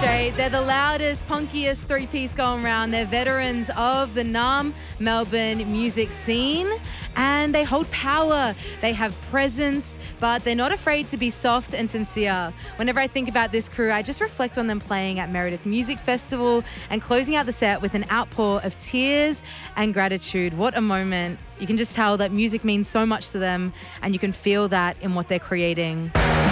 straight. They're the loudest, punkiest three-piece going around. They're veterans of the Melbourne music scene, and they hold power. They have presence, but they're not afraid to be soft and sincere. Whenever I think about this crew, I just reflect on them playing at Meredith Music Festival and closing out the set with an outpour of tears and gratitude. What a moment. You can just tell that music means so much to them, and you can feel that in what they're creating.